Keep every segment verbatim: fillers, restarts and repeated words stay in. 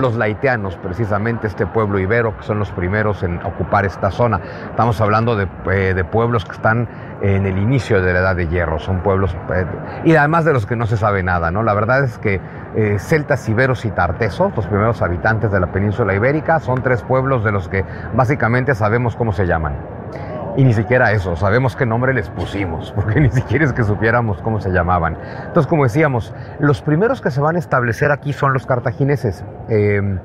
los laitianos, precisamente este pueblo ibero, que son los primeros en ocupar esta zona. Estamos hablando de, eh, de pueblos que están en el inicio de la Edad de Hierro, son pueblos, eh, y además de los que no se sabe nada, ¿no? La verdad es que eh, celtas, iberos y tartesos, los primeros habitantes de la península ibérica, son tres pueblos de los que básicamente sabemos cómo se llaman. Y ni siquiera eso, sabemos qué nombre les pusimos, porque ni siquiera es que supiéramos cómo se llamaban. Entonces, como decíamos, los primeros que se van a establecer aquí son los cartagineses. Eh,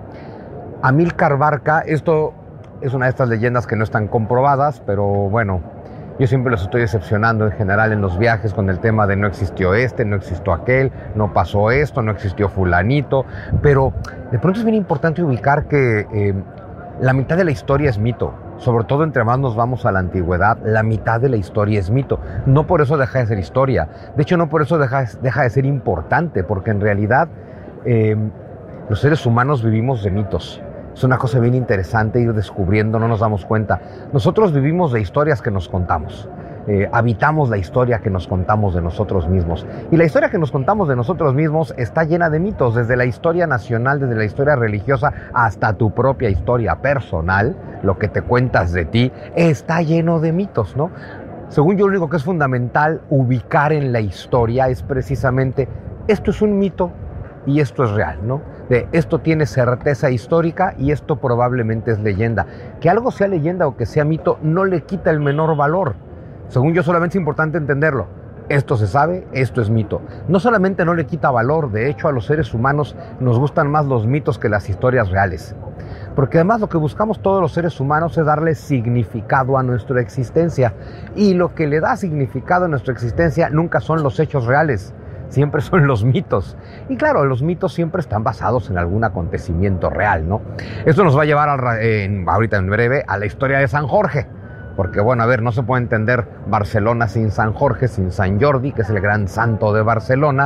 Amílcar Barca, esto es una de estas leyendas que no están comprobadas, pero bueno, yo siempre los estoy decepcionando en general en los viajes con el tema de no existió este, no existió aquel, no pasó esto, no existió fulanito, pero de pronto es bien importante ubicar que eh, la mitad de la historia es mito. Sobre todo entre más nos vamos a la antigüedad, la mitad de la historia es mito. No por eso deja de ser historia. De hecho, no por eso deja, deja de ser importante, porque en realidad eh, los seres humanos vivimos de mitos. Es una cosa bien interesante ir descubriendo, no nos damos cuenta. Nosotros vivimos de historias que nos contamos. Eh, habitamos la historia que nos contamos de nosotros mismos. Y la historia que nos contamos de nosotros mismos está llena de mitos, desde la historia nacional, desde la historia religiosa, hasta tu propia historia personal, lo que te cuentas de ti, está lleno de mitos, ¿no? Según yo, lo único que es fundamental ubicar en la historia es precisamente, esto es un mito y esto es real, ¿no? De esto tiene certeza histórica y esto probablemente es leyenda. Que algo sea leyenda o que sea mito no le quita el menor valor. Según yo, solamente es importante entenderlo. Esto se sabe, esto es mito. No solamente no le quita valor, de hecho a los seres humanos nos gustan más los mitos que las historias reales. Porque además lo que buscamos todos los seres humanos es darle significado a nuestra existencia. Y lo que le da significado a nuestra existencia nunca son los hechos reales, siempre son los mitos. Y claro, los mitos siempre están basados en algún acontecimiento real, ¿no? Esto nos va a llevar al, eh, ahorita en breve a la historia de San Jorge. Porque, bueno, a ver, no se puede entender Barcelona sin San Jorge, sin San Jordi, que es el gran santo de Barcelona,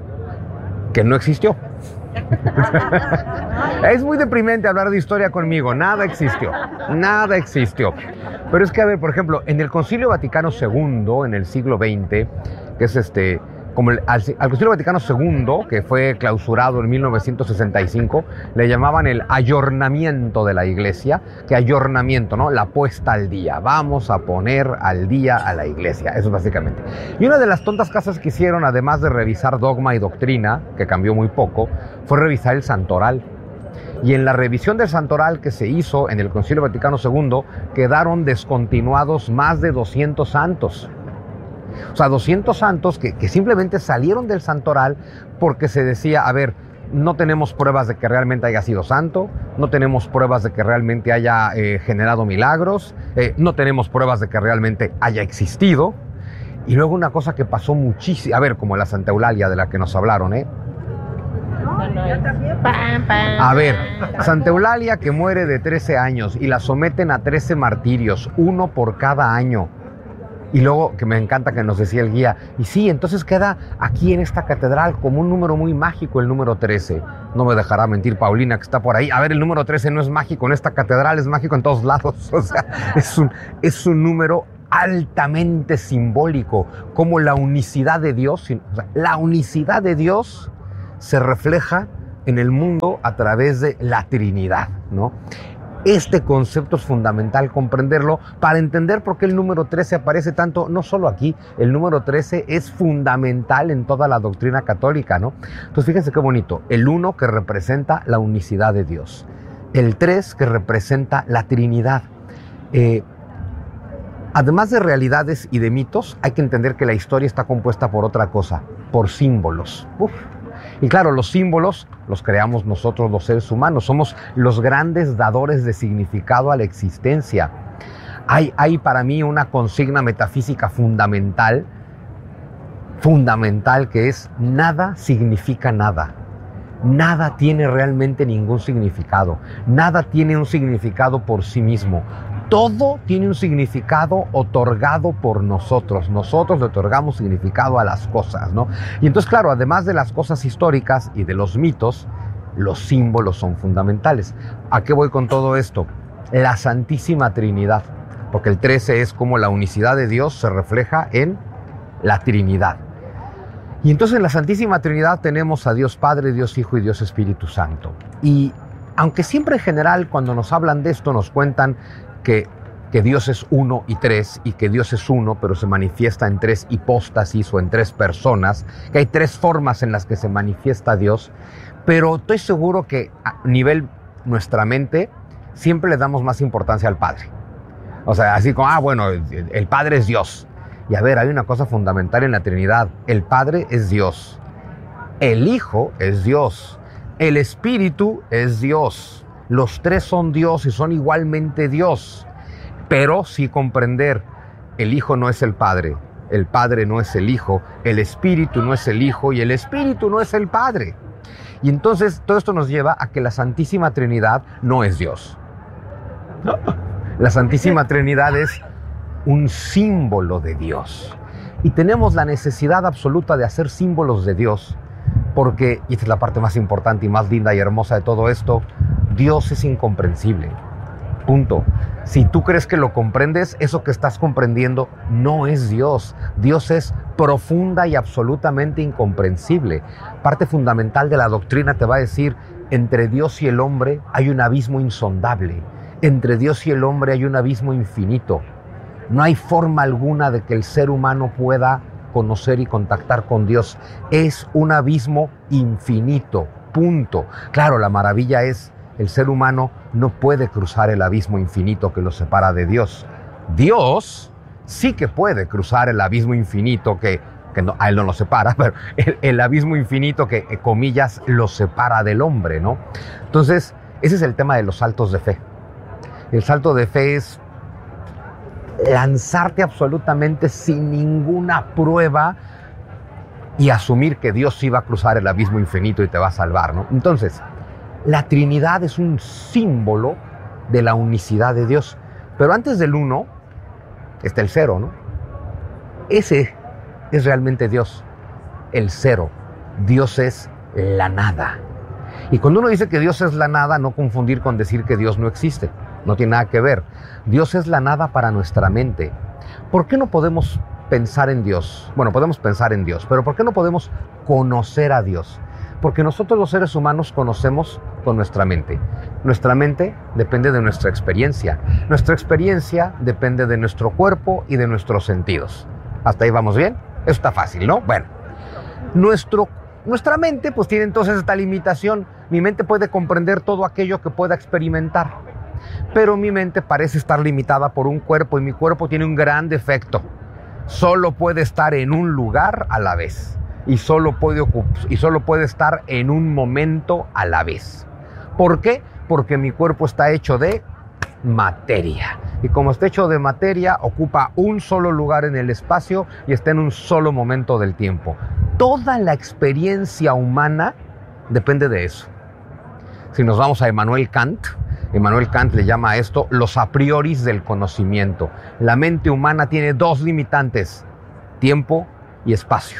que no existió. Es muy deprimente hablar de historia conmigo, nada existió, nada existió. Pero es que, a ver, por ejemplo, en el Concilio Vaticano segundo, en el siglo veinte, que es este... Como el, al, al Concilio Vaticano segundo, que fue clausurado en mil novecientos sesenta y cinco, le llamaban el ayornamiento de la iglesia. Que ayornamiento, ¿no? La puesta al día. Vamos a poner al día a la iglesia. Eso es básicamente. Y una de las tontas cosas que hicieron, además de revisar dogma y doctrina, que cambió muy poco, fue revisar el santoral. Y en la revisión del santoral que se hizo en el Concilio Vaticano segundo, quedaron descontinuados más de doscientos santos. O sea, doscientos santos que, que simplemente salieron del santoral porque se decía, a ver, no tenemos pruebas de que realmente haya sido santo, no tenemos pruebas de que realmente haya eh, generado milagros, eh, no tenemos pruebas de que realmente haya existido. Y luego una cosa que pasó muchísimo, a ver, como la Santa Eulalia de la que nos hablaron, ¿eh? A ver, Santa Eulalia que muere de trece años y la someten a trece martirios, uno por cada año. Y luego, que me encanta que nos decía el guía, y sí, entonces queda aquí en esta catedral como un número muy mágico el número trece. No me dejará mentir Paulina, que está por ahí. A ver, el número trece no es mágico en esta catedral, es mágico en todos lados. O sea, es un, es un número altamente simbólico, como la unicidad de Dios. O sea, la unicidad de Dios se refleja en el mundo a través de la Trinidad, ¿no? Este concepto es fundamental comprenderlo para entender por qué el número trece aparece tanto, no solo aquí, el número trece es fundamental en toda la doctrina católica, ¿no? Entonces fíjense qué bonito, el uno que representa la unicidad de Dios, el tres que representa la Trinidad. Eh, además de realidades y de mitos, hay que entender que la historia está compuesta por otra cosa, por símbolos. Uf. Y claro, los símbolos los creamos nosotros los seres humanos, somos los grandes dadores de significado a la existencia. Hay, hay para mí una consigna metafísica fundamental, fundamental que es nada significa nada. Nada tiene realmente ningún significado, nada tiene un significado por sí mismo. Todo tiene un significado otorgado por nosotros. Nosotros le otorgamos significado a las cosas, ¿no? Y entonces, claro, además de las cosas históricas y de los mitos, los símbolos son fundamentales. ¿A qué voy con todo esto? La Santísima Trinidad, porque el trece es como la unicidad de Dios se refleja en la Trinidad. Y entonces en la Santísima Trinidad tenemos a Dios Padre, Dios Hijo y Dios Espíritu Santo. Y aunque siempre en general cuando nos hablan de esto nos cuentan que, que Dios es uno y tres, y que Dios es uno, pero se manifiesta en tres hipóstasis o en tres personas, que hay tres formas en las que se manifiesta Dios, pero estoy seguro que a nivel nuestra mente siempre le damos más importancia al Padre. O sea, así como, ah, bueno, el, el Padre es Dios. Y a ver, hay una cosa fundamental en la Trinidad. El Padre es Dios. El Hijo es Dios. El Espíritu es Dios. Los tres son Dios y son igualmente Dios. Pero sí comprender, el Hijo no es el Padre, el Padre no es el Hijo, el Espíritu no es el Hijo y el Espíritu no es el Padre. Y entonces todo esto nos lleva a que la Santísima Trinidad no es Dios. La Santísima Trinidad es un símbolo de Dios. Y tenemos la necesidad absoluta de hacer símbolos de Dios, porque, y esta es la parte más importante y más linda y hermosa de todo esto, Dios es incomprensible. Punto. Si tú crees que lo comprendes, eso que estás comprendiendo no es Dios. Dios es profunda y absolutamente incomprensible. Parte fundamental de la doctrina te va a decir, entre Dios y el hombre hay un abismo insondable. Entre Dios y el hombre hay un abismo infinito. No hay forma alguna de que el ser humano pueda conocer y contactar con Dios. Es un abismo infinito. Punto. Claro, la maravilla es, el ser humano no puede cruzar el abismo infinito que lo separa de Dios. Dios sí que puede cruzar el abismo infinito que, que no, a él no lo separa, pero el, el abismo infinito que, eh, comillas, lo separa del hombre, ¿no? Entonces, ese es el tema de los saltos de fe. El salto de fe es lanzarte absolutamente sin ninguna prueba y asumir que Dios sí va a cruzar el abismo infinito y te va a salvar, ¿no? Entonces, la Trinidad es un símbolo de la unicidad de Dios. Pero antes del uno está el cero, ¿no? Ese es realmente Dios, el cero. Dios es la nada. Y cuando uno dice que Dios es la nada, no confundir con decir que Dios no existe. No tiene nada que ver. Dios es la nada para nuestra mente. ¿Por qué no podemos pensar en Dios? Bueno, podemos pensar en Dios, pero ¿por qué no podemos conocer a Dios? Porque nosotros los seres humanos conocemos con nuestra mente. Nuestra mente depende de nuestra experiencia. Nuestra experiencia depende de nuestro cuerpo y de nuestros sentidos. ¿Hasta ahí vamos bien? Eso está fácil, ¿no? Bueno, nuestro, nuestra mente pues tiene entonces esta limitación. Mi mente puede comprender todo aquello que pueda experimentar. Pero mi mente parece estar limitada por un cuerpo y mi cuerpo tiene un gran defecto. Solo puede estar en un lugar a la vez. Y solo, puede y solo puede estar en un momento a la vez. ¿Por qué? Porque mi cuerpo está hecho de materia. Y como está hecho de materia, ocupa un solo lugar en el espacio y está en un solo momento del tiempo. Toda la experiencia humana depende de eso. Si nos vamos a Immanuel Kant, Immanuel Kant le llama a esto los a prioris del conocimiento. La mente humana tiene dos limitantes, tiempo y espacio.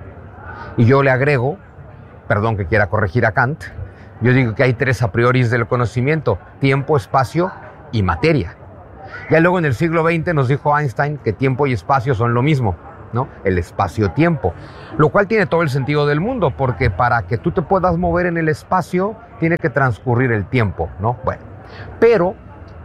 Y yo le agrego, perdón que quiera corregir a Kant, yo digo que hay tres a prioris del conocimiento, tiempo, espacio y materia. Ya luego en el siglo veinte nos dijo Einstein que tiempo y espacio son lo mismo, ¿no? El espacio-tiempo, lo cual tiene todo el sentido del mundo, porque para que tú te puedas mover en el espacio, tiene que transcurrir el tiempo, ¿no? Bueno, pero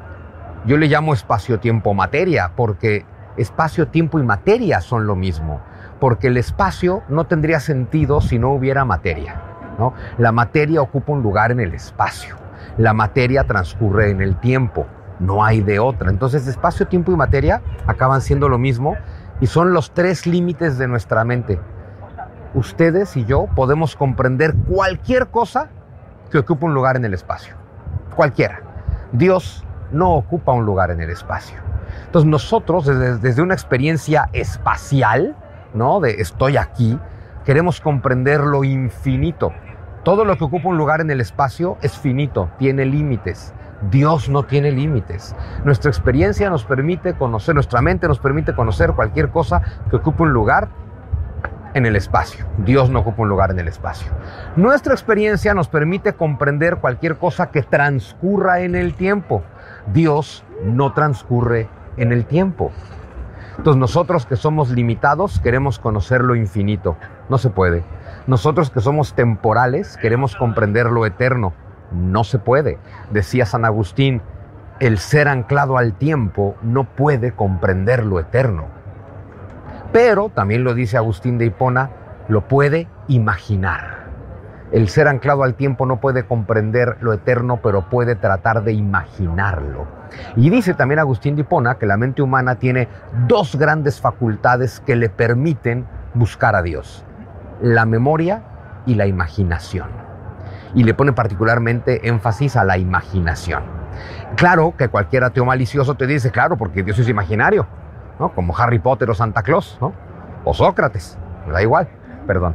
yo le llamo espacio-tiempo-materia, porque espacio, tiempo y materia son lo mismo. Porque el espacio no tendría sentido si no hubiera materia, ¿no? La materia ocupa un lugar en el espacio. La materia transcurre en el tiempo. No hay de otra. Entonces, espacio, tiempo y materia acaban siendo lo mismo y son los tres límites de nuestra mente. Ustedes y yo podemos comprender cualquier cosa que ocupa un lugar en el espacio. Cualquiera. Dios no ocupa un lugar en el espacio. Entonces, nosotros, desde, desde una experiencia espacial, ¿no? De estoy aquí, queremos comprender lo infinito. Todo lo que ocupa un lugar en el espacio es finito, tiene límites. Dios no tiene límites. Nuestra experiencia nos permite conocer, nuestra mente nos permite conocer cualquier cosa que ocupe un lugar en el espacio. Dios no ocupa un lugar en el espacio. Nuestra experiencia nos permite comprender cualquier cosa que transcurra en el tiempo. Dios no transcurre en el tiempo. Entonces nosotros que somos limitados queremos conocer lo infinito. No se puede. Nosotros que somos temporales queremos comprender lo eterno. No se puede. Decía San Agustín, el ser anclado al tiempo no puede comprender lo eterno. Pero, también lo dice Agustín de Hipona, lo puede imaginar. El ser anclado al tiempo no puede comprender lo eterno, pero puede tratar de imaginarlo. Y dice también Agustín de Hipona que la mente humana tiene dos grandes facultades que le permiten buscar a Dios: la memoria y la imaginación. Y le pone particularmente énfasis a la imaginación. Claro que cualquier ateo malicioso te dice, claro, porque Dios es imaginario, ¿no? Como Harry Potter o Santa Claus, ¿no? O Sócrates, me da igual, perdón.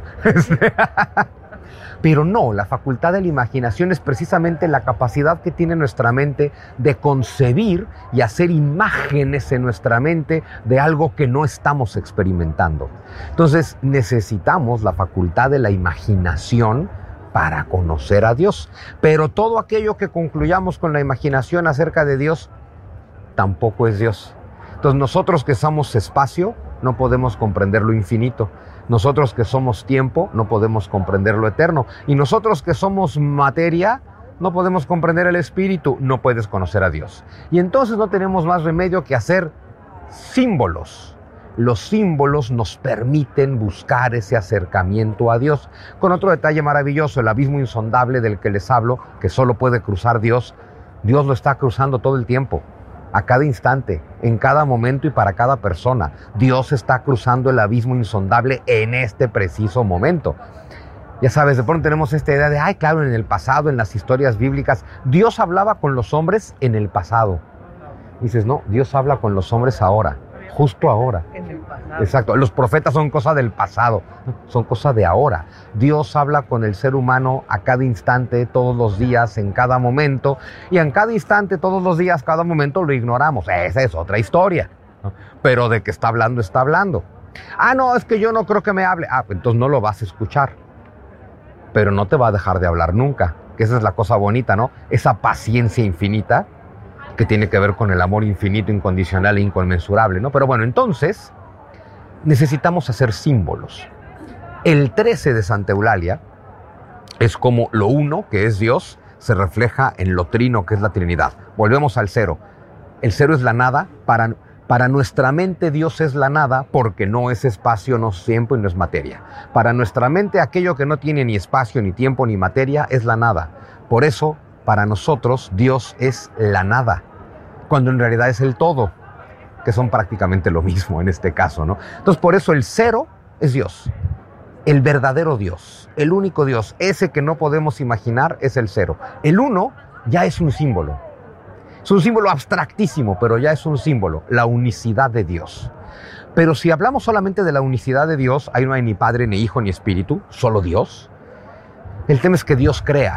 Pero no, la facultad de la imaginación es precisamente la capacidad que tiene nuestra mente de concebir y hacer imágenes en nuestra mente de algo que no estamos experimentando. Entonces necesitamos la facultad de la imaginación para conocer a Dios. Pero todo aquello que concluyamos con la imaginación acerca de Dios tampoco es Dios. Entonces nosotros que somos espacio no podemos comprender lo infinito. Nosotros que somos tiempo no podemos comprender lo eterno. Y nosotros que somos materia no podemos comprender el espíritu. No puedes conocer a Dios. Y entonces no tenemos más remedio que hacer símbolos. Los símbolos nos permiten buscar ese acercamiento a Dios. Con otro detalle maravilloso, el abismo insondable del que les hablo, que solo puede cruzar Dios, Dios lo está cruzando todo el tiempo. A cada instante, en cada momento y para cada persona. Dios está cruzando el abismo insondable en este preciso momento. Ya sabes, de pronto tenemos esta idea de, ay, claro, en el pasado, en las historias bíblicas, Dios hablaba con los hombres en el pasado. Dices, no, Dios habla con los hombres ahora, justo ahora. En el pasado. Exacto, los profetas son cosa del pasado, son cosa de ahora. Dios habla con el ser humano a cada instante, todos los días, en cada momento, y en cada instante, todos los días, cada momento lo ignoramos. Esa es otra historia, ¿no? Pero de que está hablando, está hablando. Ah, no, es que yo no creo que me hable. Ah, pues entonces no lo vas a escuchar, pero no te va a dejar de hablar nunca, que esa es la cosa bonita, ¿no? Esa paciencia infinita que tiene que ver con el amor infinito, incondicional e inconmensurable, ¿no? Pero bueno, entonces necesitamos hacer símbolos. El trece de Santa Eulalia es como lo uno, que es Dios, se refleja en lo trino, que es la Trinidad. Volvemos al cero. El cero es la nada. Para, para nuestra mente Dios es la nada porque no es espacio, no es tiempo y no es materia. Para nuestra mente aquello que no tiene ni espacio, ni tiempo, ni materia es la nada. Por eso, para nosotros Dios es la nada, cuando en realidad es el todo, que son prácticamente lo mismo en este caso, ¿no? Entonces, por eso el cero es Dios, el verdadero Dios, el único Dios, ese que no podemos imaginar es el cero. El uno ya es un símbolo, es un símbolo abstractísimo, pero ya es un símbolo, la unicidad de Dios. Pero si hablamos solamente de la unicidad de Dios, ahí no hay ni Padre, ni Hijo, ni Espíritu, solo Dios. El tema es que Dios crea.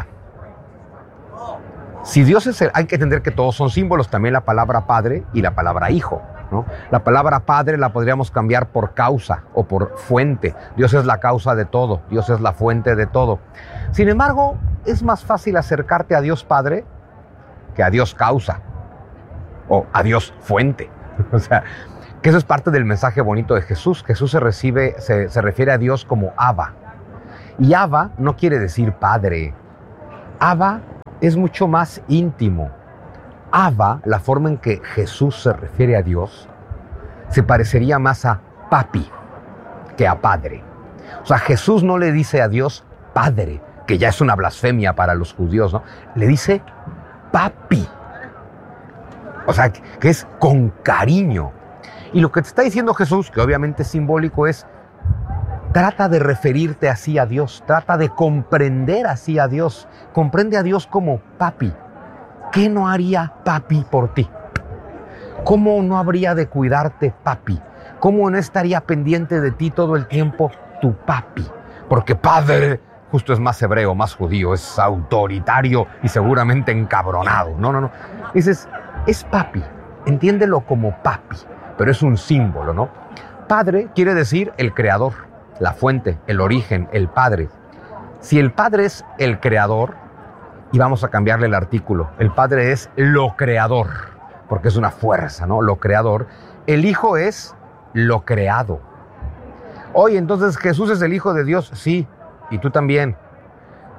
Si Dios es el, hay que entender que todos son símbolos, también la palabra Padre y la palabra Hijo, ¿no? La palabra Padre la podríamos cambiar por causa o por fuente. Dios es la causa de todo, Dios es la fuente de todo. Sin embargo, es más fácil acercarte a Dios Padre que a Dios causa o a Dios fuente. O sea, que eso es parte del mensaje bonito de Jesús. Jesús se, recibe, se, se refiere a Dios como Abba. Y Abba no quiere decir padre. Abba es mucho más íntimo. Abba, la forma en que Jesús se refiere a Dios, se parecería más a papi que a padre. O sea, Jesús no le dice a Dios padre, que ya es una blasfemia para los judíos, ¿no? Le dice papi. O sea, que es con cariño. Y lo que te está diciendo Jesús, que obviamente es simbólico, es trata de referirte así a Dios, trata de comprender así a Dios. Comprende a Dios como papi. ¿Qué no haría papi por ti? ¿Cómo no habría de cuidarte papi? ¿Cómo no estaría pendiente de ti todo el tiempo tu papi? Porque padre justo es más hebreo, más judío, es autoritario y seguramente encabronado. No, no, no. Dices, es papi, entiéndelo como papi, pero es un símbolo, ¿no? Padre quiere decir el creador, la fuente, el origen, el padre. Si el padre es el creador, y vamos a cambiarle el artículo, el padre es lo creador, porque es una fuerza, ¿no? Lo creador. El hijo es lo creado. Oye, entonces Jesús es el hijo de Dios, sí, y tú también.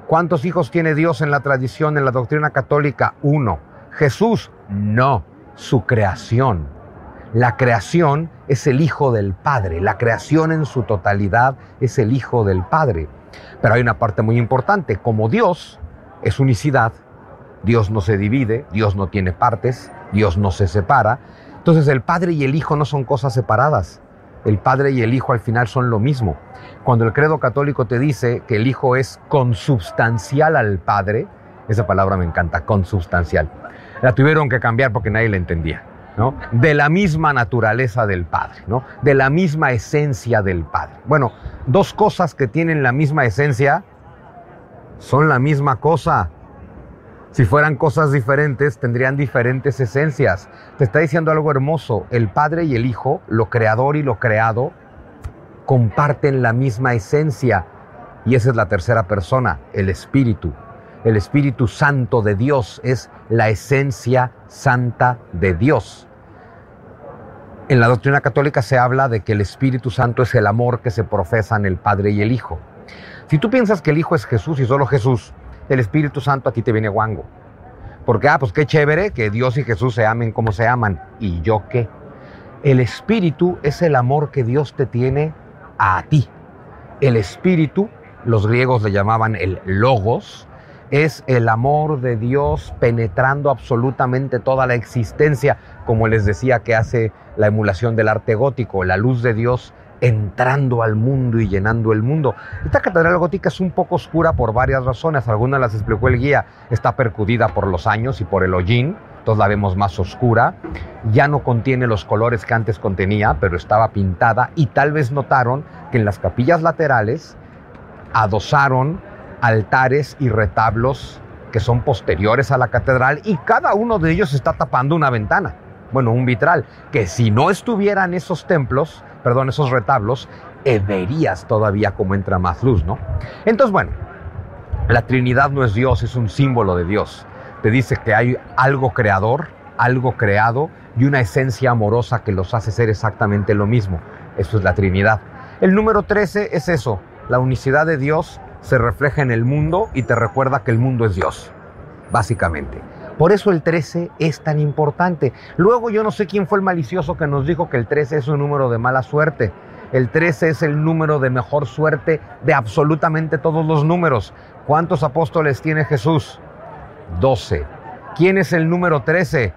¿Cuántos hijos tiene Dios en la tradición, en la doctrina católica? Uno. Jesús, no, su creación. La creación es el Hijo del Padre, la creación en su totalidad es el Hijo del Padre. Pero hay una parte muy importante, como Dios es unicidad, Dios no se divide, Dios no tiene partes, Dios no se separa, entonces el Padre y el Hijo no son cosas separadas. El Padre y el Hijo al final son lo mismo. Cuando el credo católico te dice que el Hijo es consubstancial al Padre, esa palabra me encanta, consubstancial. La tuvieron que cambiar porque nadie la entendía, ¿no? De la misma naturaleza del Padre, ¿no? De la misma esencia del Padre. Bueno, dos cosas que tienen la misma esencia son la misma cosa. Si fueran cosas diferentes, tendrían diferentes esencias. Te está diciendo algo hermoso. El Padre y el Hijo, lo creador y lo creado, comparten la misma esencia. Y esa es la tercera persona, el Espíritu. El Espíritu Santo de Dios es la esencia santa de Dios. En la doctrina católica se habla de que el Espíritu Santo es el amor que se profesan el Padre y el Hijo. Si tú piensas que el Hijo es Jesús y solo Jesús, el Espíritu Santo a ti te viene guango. Porque, ah, pues qué chévere que Dios y Jesús se amen como se aman. ¿Y yo qué? El Espíritu es el amor que Dios te tiene a ti. El Espíritu, los griegos le llamaban el Logos, es el amor de Dios penetrando absolutamente toda la existencia, como les decía que hace la emulación del arte gótico, la luz de Dios entrando al mundo y llenando el mundo. Esta catedral gótica es un poco oscura por varias razones, algunas las explicó el guía, está percudida por los años y por el hollín, entonces la vemos más oscura, ya no contiene los colores que antes contenía, pero estaba pintada y tal vez notaron que en las capillas laterales adosaron altares y retablos que son posteriores a la catedral y cada uno de ellos está tapando una ventana, bueno, un vitral, que si no estuvieran esos templos, perdón, esos retablos, eh, verías todavía cómo entra más luz, ¿no? Entonces, bueno, la Trinidad no es Dios, es un símbolo de Dios. Te dice que hay algo creador, algo creado y una esencia amorosa que los hace ser exactamente lo mismo. Eso es la Trinidad. El número trece es eso, la unicidad de Dios se refleja en el mundo y te recuerda que el mundo es Dios, básicamente. Por eso el trece es tan importante. Luego yo no sé quién fue el malicioso que nos dijo que el trece es un número de mala suerte. El trece es el número de mejor suerte de absolutamente todos los números. ¿Cuántos apóstoles tiene Jesús? doce. ¿Quién es el número trece?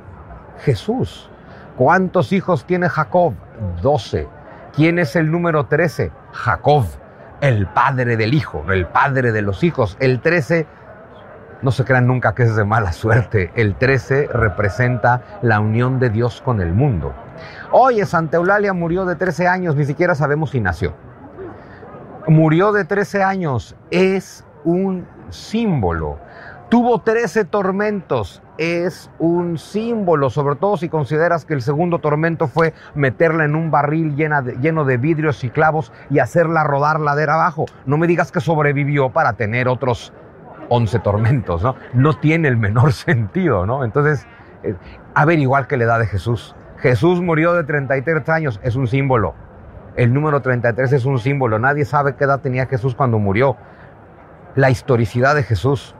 Jesús. ¿Cuántos hijos tiene Jacob? doce. ¿Quién es el número trece? Jacob, el padre del hijo, el padre de los hijos. El trece, no se crean nunca que es de mala suerte. El trece representa la unión de Dios con el mundo. Oye, Santa Eulalia murió de trece años, ni siquiera sabemos si nació. Murió de trece años, es un símbolo. Tuvo trece tormentos, es un símbolo, sobre todo si consideras que el segundo tormento fue meterla en un barril llena de, lleno de vidrios y clavos y hacerla rodar ladera abajo. No me digas que sobrevivió para tener otros once tormentos, ¿no? No tiene el menor sentido, ¿no? Entonces, eh, a ver, igual que la edad de Jesús. Jesús murió de treinta y tres años, es un símbolo. El número treinta y tres es un símbolo. Nadie sabe qué edad tenía Jesús cuando murió. La historicidad de Jesús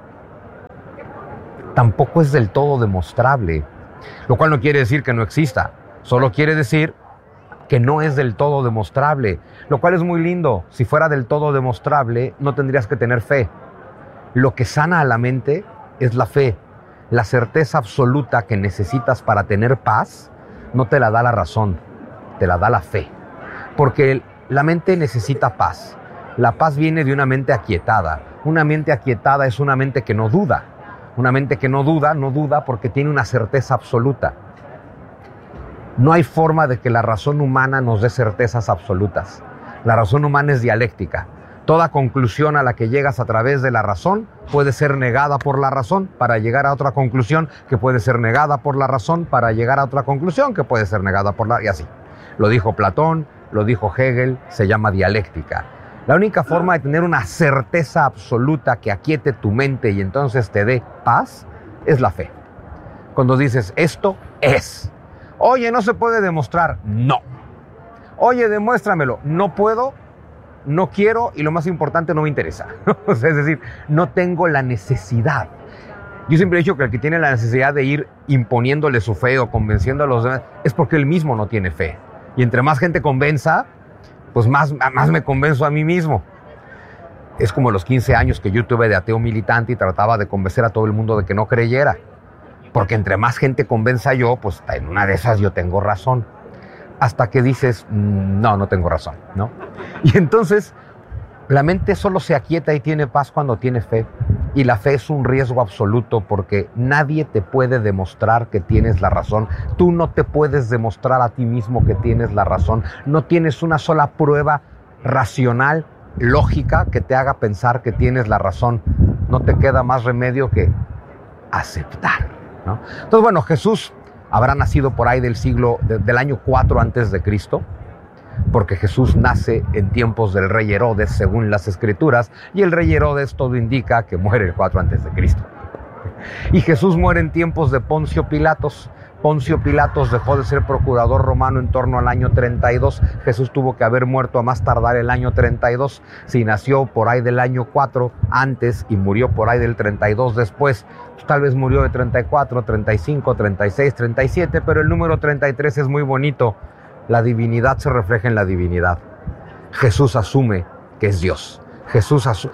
tampoco es del todo demostrable, lo cual no quiere decir que no exista, solo quiere decir que no es del todo demostrable, lo cual es muy lindo. Si fuera del todo demostrable, no tendrías que tener fe. Lo que sana a la mente es la fe. La certeza absoluta que necesitas para tener paz no te la da la razón, te la da la fe. Porque la mente necesita paz. La paz viene de una mente aquietada. Una mente aquietada es una mente que no duda. Una mente que no duda, no duda porque tiene una certeza absoluta. No hay forma de que la razón humana nos dé certezas absolutas. La razón humana es dialéctica. Toda conclusión a la que llegas a través de la razón puede ser negada por la razón para llegar a otra conclusión que puede ser negada por la razón para llegar a otra conclusión que puede ser negada por la... y así. Lo dijo Platón, lo dijo Hegel, se llama dialéctica. La única forma de tener una certeza absoluta que aquiete tu mente y entonces te dé paz es la fe. Cuando dices, esto es. Oye, no se puede demostrar. No. Oye, demuéstramelo. No puedo. no quiero y lo más importante, no me interesa. O sea, es decir, no tengo la necesidad. Yo siempre he dicho que el que tiene la necesidad de ir imponiéndole su fe o convenciendo a los demás es porque él mismo no tiene fe. Y entre más gente convenza, pues más, más me convenzo a mí mismo. Es como los quince años que yo tuve de ateo militante y trataba de convencer a todo el mundo de que no creyera. Porque entre más gente convenza yo, pues en una de esas yo tengo razón. Hasta que dices, no, no tengo razón, ¿no? Y entonces la mente solo se aquieta y tiene paz cuando tiene fe. Y la fe es un riesgo absoluto porque nadie te puede demostrar que tienes la razón. Tú no te puedes demostrar a ti mismo que tienes la razón. No tienes una sola prueba racional, lógica, que te haga pensar que tienes la razón. No te queda más remedio que aceptar, ¿no? Entonces, bueno, Jesús habrá nacido por ahí del siglo, de, del año cuatro antes de Cristo, porque Jesús nace en tiempos del rey Herodes, según las escrituras, y el rey Herodes todo indica que muere el cuatro antes de Cristo. Y Jesús muere en tiempos de Poncio Pilatos. Poncio Pilatos dejó de ser procurador romano en torno al año treinta y dos. Jesús tuvo que haber muerto a más tardar el año treinta y dos. Si nació por ahí del año cuatro antes y murió por ahí del treinta y dos después, pues tal vez murió de treinta y cuatro, treinta y cinco, treinta y seis, treinta y siete, pero el número treinta y tres es muy bonito. La divinidad se refleja en la divinidad. Jesús asume que es Dios. Jesús asume.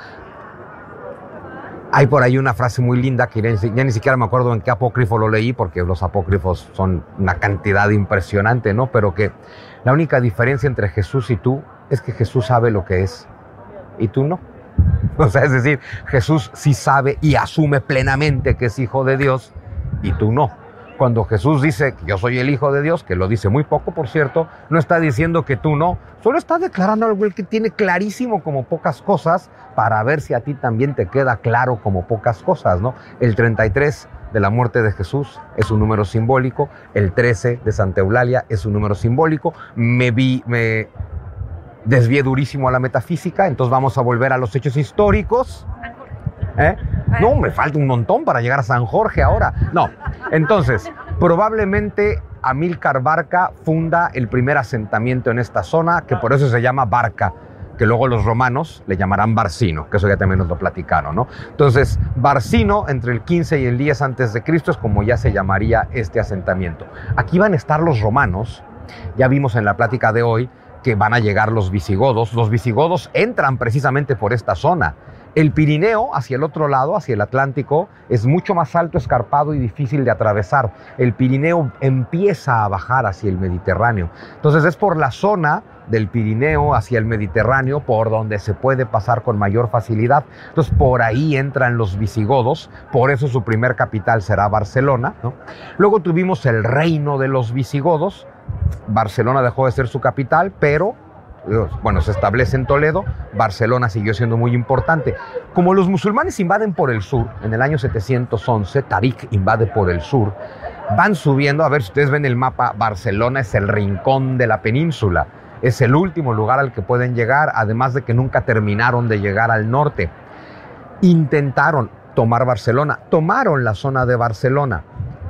Hay por ahí una frase muy linda que ya ni siquiera me acuerdo en qué apócrifo lo leí, porque los apócrifos son una cantidad impresionante, ¿no? Pero que la única diferencia entre Jesús y tú es que Jesús sabe lo que es y tú no. O sea, es decir, Jesús sí sabe y asume plenamente que es hijo de Dios y tú no. Cuando Jesús dice que yo soy el hijo de Dios, que lo dice muy poco, por cierto, no está diciendo que tú no, solo está declarando algo que tiene clarísimo como pocas cosas para ver si a ti también te queda claro como pocas cosas, ¿no? El treinta y tres de la muerte de Jesús es un número simbólico, el trece de Santa Eulalia es un número simbólico, me vi, me desvié durísimo a la metafísica, entonces vamos a volver a los hechos históricos. ¿Eh? No, me falta un montón para llegar a San Jorge ahora. No, entonces, probablemente Amílcar Barca funda el primer asentamiento en esta zona, que por eso se llama Barca, que luego los romanos le llamarán Barcino, que eso ya también nos lo platicaron, ¿no? Entonces, Barcino, entre el quince y el diez antes de Cristo, es como ya se llamaría este asentamiento. Aquí van a estar los romanos, ya vimos en la plática de hoy que van a llegar los visigodos. Los visigodos entran precisamente por esta zona. El Pirineo, hacia el otro lado, hacia el Atlántico, es mucho más alto, escarpado y difícil de atravesar. El Pirineo empieza a bajar hacia el Mediterráneo. Entonces es por la zona del Pirineo hacia el Mediterráneo por donde se puede pasar con mayor facilidad. Entonces por ahí entran los visigodos, por eso su primer capital será Barcelona, ¿no? Luego tuvimos el reino de los visigodos. Barcelona dejó de ser su capital, pero bueno, se establece en Toledo. Barcelona siguió siendo muy importante. Como los musulmanes invaden por el sur, en el año setecientos once, Tarik invade por el sur, van subiendo. A ver, si ustedes ven el mapa, Barcelona es el rincón de la península, es el último lugar al que pueden llegar, además de que nunca terminaron de llegar al norte. Intentaron tomar Barcelona, tomaron la zona de Barcelona.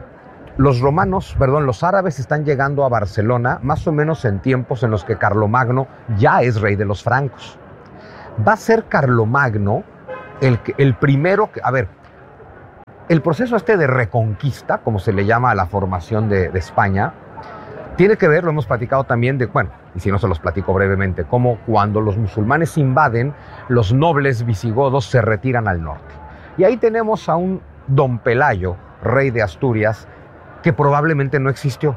Los romanos, perdón, los árabes están llegando a Barcelona más o menos en tiempos en los que Carlomagno ya es rey de los francos. Va a ser Carlomagno el, el primero que, a ver, el proceso este de reconquista, como se le llama a la formación de, de España, tiene que ver, lo hemos platicado también de, bueno, y si no se los platico brevemente, como cuando los musulmanes invaden, los nobles visigodos se retiran al norte. Y ahí tenemos a un Don Pelayo, rey de Asturias, que probablemente no existió.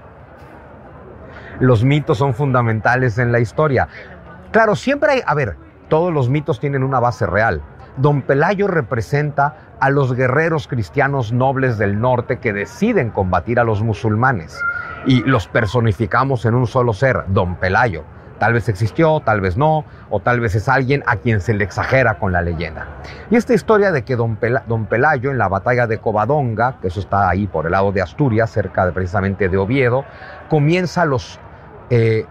Los mitos son fundamentales en la historia. Claro, siempre hay, a ver, todos los mitos tienen una base real. Don Pelayo representa a los guerreros cristianos nobles del norte que deciden combatir a los musulmanes y los personificamos en un solo ser, Don Pelayo. Tal vez existió, tal vez no, o tal vez es alguien a quien se le exagera con la leyenda. Y esta historia de que Don, Pel- Don Pelayo en la batalla de Covadonga, que eso está ahí por el lado de Asturias, cerca de, precisamente de Oviedo, comienza los eh,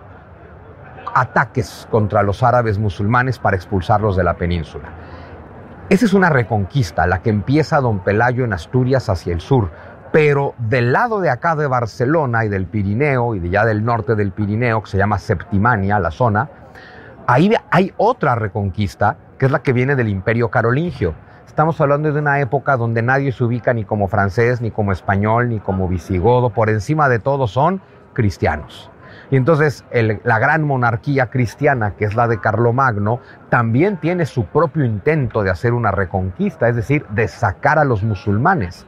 ataques contra los árabes musulmanes para expulsarlos de la península. Esa es una reconquista, la que empieza Don Pelayo en Asturias hacia el sur. Pero del lado de acá de Barcelona y del Pirineo y de ya del norte del Pirineo, que se llama Septimania, la zona, Ahí hay otra reconquista, que es la que viene del Imperio Carolingio. Estamos hablando de una época donde nadie se ubica ni como francés, ni como español, ni como visigodo. Por encima de todo son cristianos. Y entonces el, la gran monarquía cristiana, que es la de Carlomagno, también tiene su propio intento de hacer una reconquista, es decir, de sacar a los musulmanes.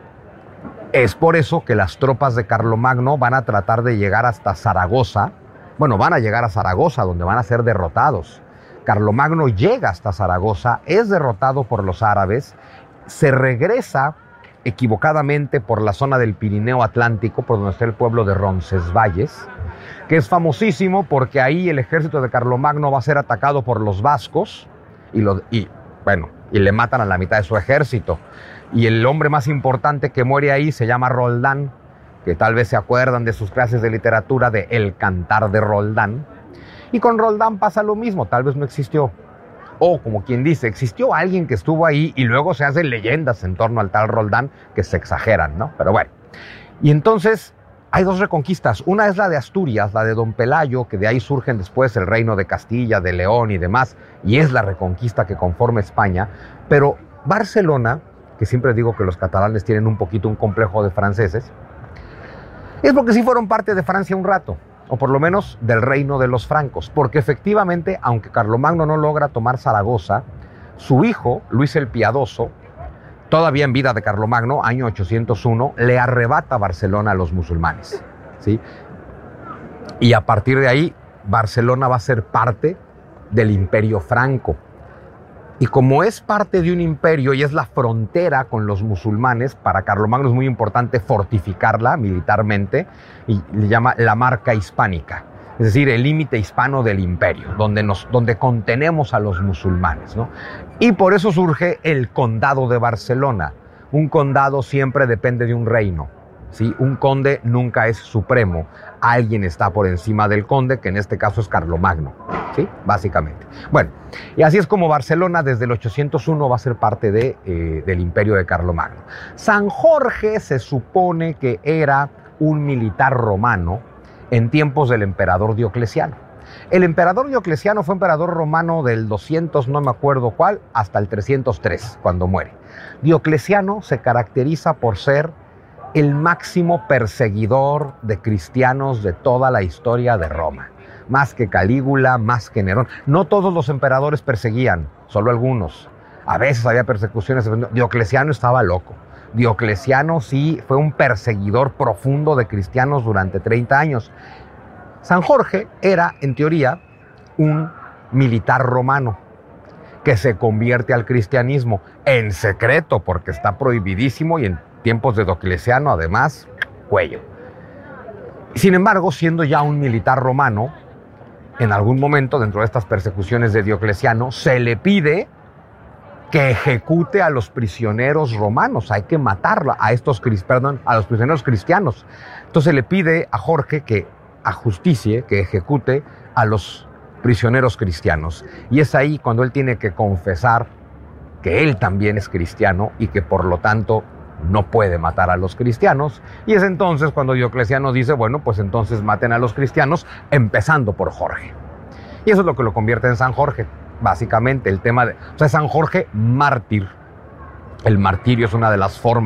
Es por eso que las tropas de Carlomagno van a tratar de llegar hasta Zaragoza. Bueno, van a llegar a Zaragoza, donde van a ser derrotados. Carlomagno llega hasta Zaragoza, es derrotado por los árabes, se regresa equivocadamente por la zona del Pirineo Atlántico, por donde está el pueblo de Roncesvalles, que es famosísimo porque ahí el ejército de Carlomagno va a ser atacado por los vascos y, lo, y, bueno, y le matan a la mitad de su ejército. Y el hombre más importante que muere ahí se llama Roldán, que tal vez se acuerdan de sus clases de literatura de El Cantar de Roldán. Y con Roldán pasa lo mismo, tal vez no existió. O como quien dice, existió alguien que estuvo ahí y luego se hacen leyendas en torno al tal Roldán que se exageran, ¿no? Pero bueno. Y entonces hay dos reconquistas. Una es la de Asturias, la de Don Pelayo, que de ahí surgen después el reino de Castilla, de León y demás. Y es la reconquista que conforma España. Pero Barcelona, que siempre digo que los catalanes tienen un poquito un complejo de franceses, es porque sí fueron parte de Francia un rato, o por lo menos del reino de los francos, porque efectivamente, aunque Carlomagno no logra tomar Zaragoza, su hijo, Luis el Piadoso, todavía en vida de Carlomagno, año ochocientos uno, le arrebata Barcelona a los musulmanes, ¿sí? Y a partir de ahí, Barcelona va a ser parte del Imperio Franco. Y como es parte de un imperio y es la frontera con los musulmanes, para Carlomagno es muy importante fortificarla militarmente y le llama la marca hispánica, es decir, el límite hispano del imperio, donde, nos, donde contenemos a los musulmanes, ¿no? Y por eso surge el condado de Barcelona. Un condado siempre depende de un reino, ¿sí? Un conde nunca es supremo. Alguien está por encima del conde, que en este caso es Carlomagno, ¿sí? Básicamente. Bueno, y así es como Barcelona desde el ochocientos uno va a ser parte de, eh, del imperio de Carlomagno. San Jorge se supone que era un militar romano en tiempos del emperador Diocleciano. El emperador Diocleciano fue emperador romano del doscientos, no me acuerdo cuál, hasta el trescientos tres, cuando muere. Diocleciano se caracteriza por ser el máximo perseguidor de cristianos de toda la historia de Roma. Más que Calígula, más que Nerón. No todos los emperadores perseguían, solo algunos. A veces había persecuciones. Diocleciano estaba loco. Diocleciano sí fue un perseguidor profundo de cristianos durante treinta años. San Jorge era, en teoría, un militar romano que se convierte al cristianismo en secreto porque está prohibidísimo y en tiempos de Diocleciano, además, cuello. Sin embargo, siendo ya un militar romano, en algún momento dentro de estas persecuciones de Diocleciano, se le pide que ejecute a los prisioneros romanos. Hay que matarlo a estos, perdón, a los prisioneros cristianos. Entonces le pide a Jorge que ajusticie, que ejecute a los prisioneros cristianos. Y es ahí cuando él tiene que confesar que él también es cristiano y que por lo tanto no puede matar a los cristianos. Y es entonces cuando Diocleciano dice, bueno, pues entonces maten a los cristianos, empezando por Jorge. Y eso es lo que lo convierte en San Jorge, básicamente el tema de... O sea, San Jorge mártir. El martirio es una de las formas